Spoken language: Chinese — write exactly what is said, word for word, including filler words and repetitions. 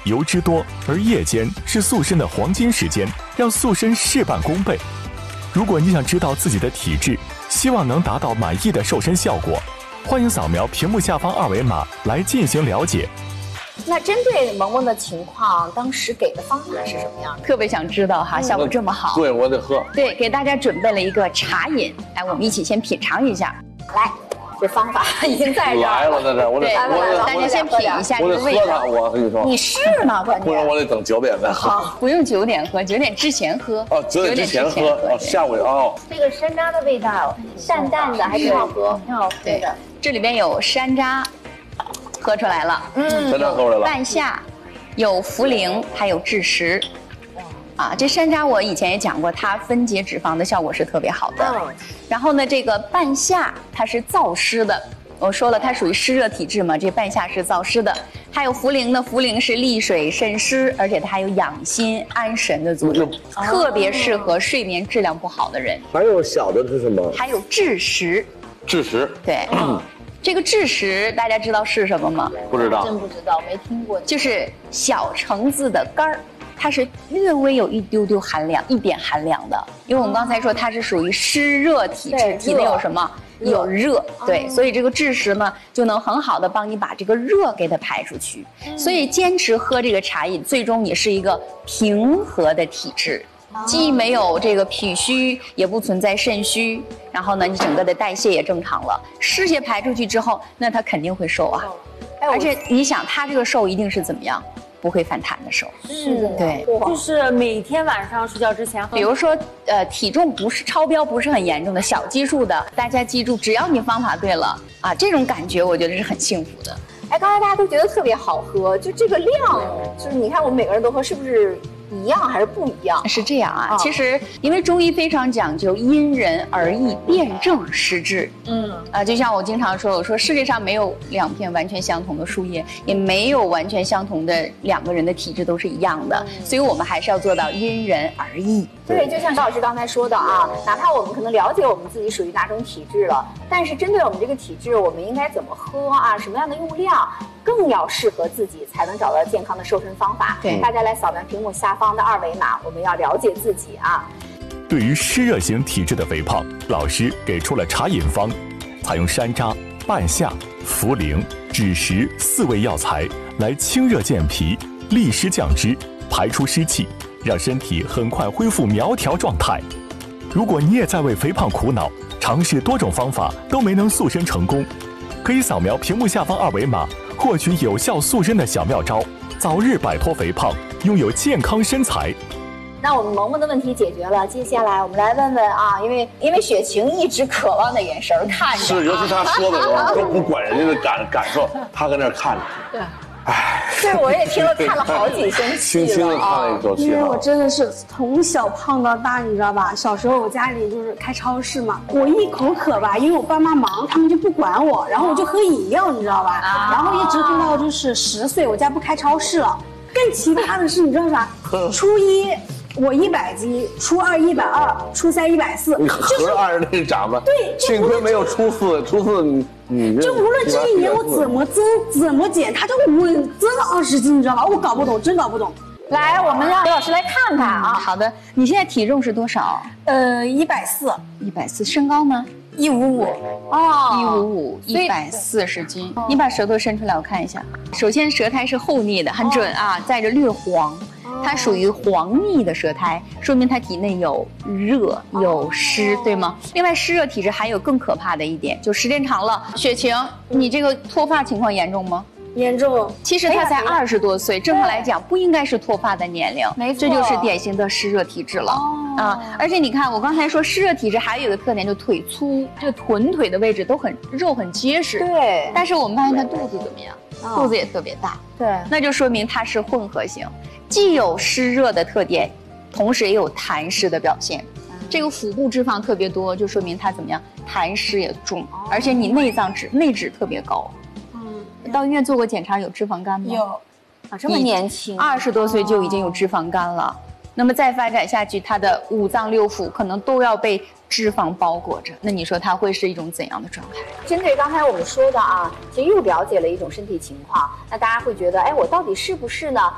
油脂多，而夜间是塑身的黄金时间，让塑身事半功倍。如果你想知道自己的体质，希望能达到满意的瘦身效果，欢迎扫描屏幕下方二维码来进行了解。 那针对萌萌的情况，当时给的方法是什么样的？ 特别想知道哈，效果这么好。 对，我得喝。 对，给大家准备了一个茶饮，来，我们一起先品尝一下。 来，这方法已经在这儿来了，在这儿，我得， 我得，大家先品一下这个味道。 我跟你说， 你试呢，关键。 不然我得等九点再喝。 好，不用九点喝，九点之前喝。 哦，九点之前喝，哦，下午哦。 这个山楂的味道，淡淡的，还挺好喝，挺好喝的。 这里边有山楂，喝出来了。 嗯，山楂喝出来了。 半夏。有茯苓，还有枳实，啊，这山楂我以前也讲过，它分解脂肪的效果是特别好的。嗯、然后呢，这个半夏它是燥湿的，我说了它属于湿热体质嘛，这半夏是燥湿的。还有茯苓呢，茯苓是利水渗湿，而且它还有养心安神的作用，嗯、特别适合睡眠质量不好的人。 还有小的是什么？ 还有枳实。 枳实。 对。嗯这个枳实大家知道是什么吗？ 不知道， 真不知道，没听过。 就是小橙子的干儿，它是略微有一丢丢寒凉，一点寒凉的。因为我们刚才说它是属于湿热体质，体内有什么？有热，对，所以这个枳实呢就能很好的帮你把这个热给它排出去。所以坚持喝这个茶饮，最终你是一个平和的体质。既没有这个脾虚，也不存在肾虚，然后呢，你整个的代谢也正常了，湿邪排出去之后，那它肯定会瘦啊。而且你想，它这个瘦一定是怎么样？不会反弹的瘦。 是的， 对， 就是每天晚上睡觉之前喝。 比如说，呃，体重不是超标，不是很严重的小基数的，大家记住，只要你方法对了啊，这种感觉我觉得是很幸福的。 哎，刚才大家都觉得特别好喝，就这个量，就是你看我们每个人都喝，是不是？一样还是不一样？ 是这样啊，哦、其实因为中医非常讲究因人而异，辨证施治。嗯啊，就像我经常说，我说世界上没有两片完全相同的树叶，也没有完全相同的两个人的体质都是一样的，嗯、所以我们还是要做到因人而异。 对，就像高老师刚才说的啊，哪怕我们可能了解我们自己属于哪种体质了，但是针对我们这个体质，我们应该怎么喝啊？什么样的用量？更要适合自己，才能找到健康的瘦身方法。对，大家来扫描屏幕下方的二维码，我们要了解自己啊。 对于湿热型体质的肥胖，老师给出了茶饮方，采用山楂、半夏、茯苓、枳实四味药材来清热健脾、利湿降脂、排出湿气，让身体很快恢复苗条状态。如果你也在为肥胖苦恼，尝试多种方法都没能塑身成功，可以扫描屏幕下方二维码。获取有效塑身的小妙招，早日摆脱肥胖，拥有健康身材。 那我们萌萌的问题解决了，接下来我们来问问啊，因为因为雪晴一直渴望的眼神看着， 是，尤其他说的时候都不管人家的感感受，他搁那儿看着。 对。唉，这我也听了看了好几声戏了， 轻轻的看了一口气。 因为我真的是从小胖到大，你知道吧？小时候我家里就是开超市嘛，我一口渴吧，因为我爸妈忙，他们就不管我，然后我就喝饮料，你知道吧？啊、然后一直喝到就是十岁，我家不开超市了。更奇葩的是，你知道啥？初一我一百斤，初二一百二，初三一百四， 就是按着那长的。 对， 幸亏没有初四，初四你你就无论这一年我怎么增怎么减，它就稳增了二十斤，你知道吧？我搞不懂，真搞不懂。 来，我们让刘老师来看看啊。 好的，你现在体重是多少？ 呃，一百四， 一百四。身高呢？ 一五五。 哦，一五五，一百四十斤。你把舌头伸出来，我看一下。首先，舌苔是厚腻的，很准啊，带着略黄。它属于黄腻的舌苔，说明它体内有热有湿，对吗？另外，湿热体质还有更可怕的一点，就时间长了。雪晴，你这个脱发情况严重吗？ 严重。 其实他才二十多岁，正常来讲不应该是脱发的年龄， 没错， 这就是典型的湿热体质了。哦、啊！而且你看，我刚才说湿热体质还有一个特点，就腿粗，这个臀腿的位置都很肉很结实。 对。 但是我们发现他肚子怎么样？哦、肚子也特别大。 对。 那就说明它是混合型。既有湿热的特点，同时也有痰湿的表现。嗯、这个腹部脂肪特别多，就说明它怎么样，痰湿也重，哦、而且你内脏脂内脂特别高。嗯，到医院做过检查，有脂肪肝吗？ 有。 啊，这么年轻， 二十多岁就已经有脂肪肝了。哦、那么再发展下去，它的五脏六腑可能都要被脂肪包裹着。那你说它会是一种怎样的状态？ 针对刚才我们说的啊，其实又了解了一种身体情况。那大家会觉得，哎，我到底是不是呢？